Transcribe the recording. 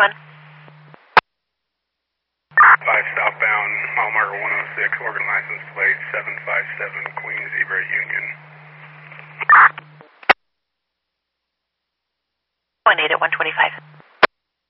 1. 5 southbound, mile marker 106, organ license plate 757, Queen Zebra Union. 1.8 at 125.